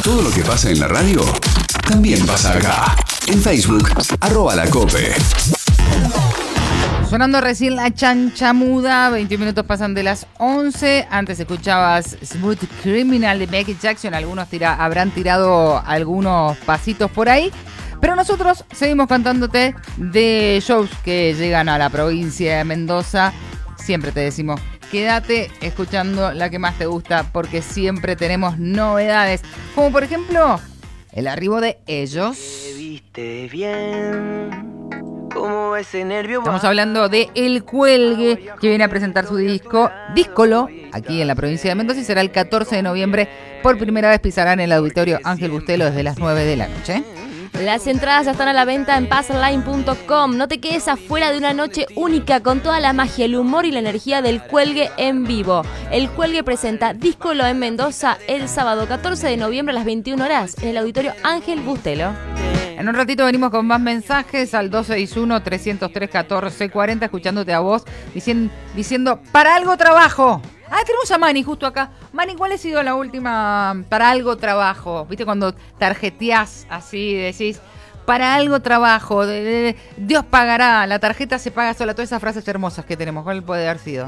Todo lo que pasa en la radio también pasa acá. En Facebook, @lacope. Sonando recién la chanchamuda, 21 minutos pasan de las 11. Antes escuchabas Smooth Criminal de Michael Jackson. Algunos habrán tirado algunos pasitos por ahí. Pero nosotros seguimos cantándote de shows que llegan a la provincia de Mendoza. Siempre te decimos, quédate escuchando la que más te gusta porque siempre tenemos novedades. Como por ejemplo, el arribo de ellos. Viste bien. ¿Cómo ese nervio? Estamos hablando de El Cuelgue, que viene a presentar su disco Díscolo, aquí en la provincia de Mendoza, y será el 14 de noviembre. Por primera vez pisarán el auditorio Ángel Bustelo desde las 9 de la noche. Las entradas ya están a la venta en passline.com. No te quedes afuera de una noche única con toda la magia, el humor y la energía del Cuelgue en vivo. El Cuelgue presenta Díscolo en Mendoza el sábado 14 de noviembre a las 21 horas en el auditorio Ángel Bustelo. En un ratito venimos con más mensajes al 261-303-1440, escuchándote a vos diciendo para algo trabajo. Tenemos a Mani justo acá. Mani, ¿cuál ha sido la última para algo trabajo? ¿Viste cuando tarjeteás así, decís para algo trabajo, Dios pagará, la tarjeta se paga sola, todas esas frases hermosas que tenemos? ¿Cuál puede haber sido?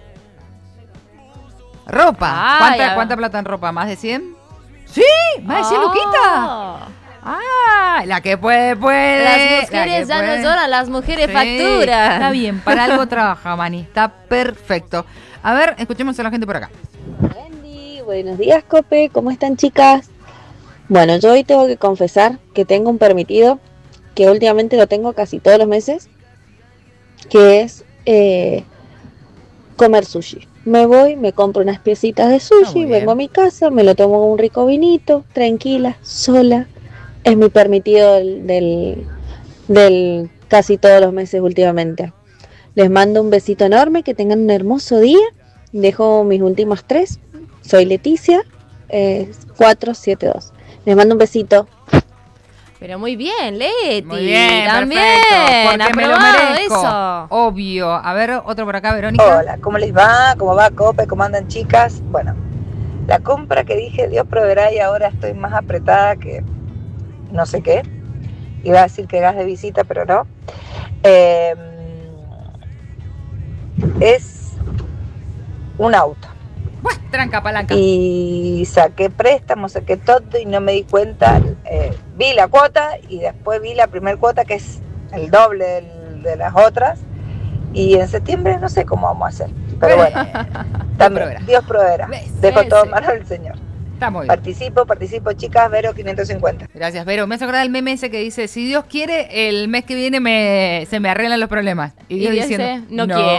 Ropa. ¿Cuánta plata en ropa? ¿Más de 100? ¿Sí? ¿Más de 100 luquitas? La que puede. Las mujeres ya no lloran, las mujeres facturan. Está bien, para algo trabaja, Mani. Está perfecto. A ver, escuchemos a la gente por acá. Andy, buenos días, Cope. ¿Cómo están, chicas? Bueno, yo hoy tengo que confesar que tengo un permitido, que últimamente lo tengo casi todos los meses, que es comer sushi. Me voy, me compro unas piecitas de sushi, vengo a mi casa, me lo tomo con un rico vinito, tranquila, sola. Es mi permitido del casi todos los meses últimamente. Les mando un besito enorme, que tengan un hermoso día. Dejo mis últimos 3. Soy Leticia, 472. Les mando un besito. Pero muy bien, Leti. Muy bien, también. Porque me lo merezco. Eso. Obvio. A ver, otro por acá, Verónica. Hola, ¿cómo les va? ¿Cómo va, Cope? ¿Cómo andan, chicas? Bueno, la compra que dije, Dios proveerá, y ahora estoy más apretada que no sé qué. Iba a decir que gas de visita, pero no. Es un auto. Tranca, palanca. Y saqué préstamo, saqué todo y no me di cuenta. Vi la cuota y después vi la primer cuota, que es el doble de las otras. Y en septiembre no sé cómo vamos a hacer. Pero bueno, también Dios proveerá. Dejo todo en manos del Señor. Está muy bien. Participo, chicas. Vero 550. Gracias, Vero. Me hace acordar el meme ese que dice, si Dios quiere, el mes que viene se me arreglan los problemas. Y Dios diciendo, no quiere.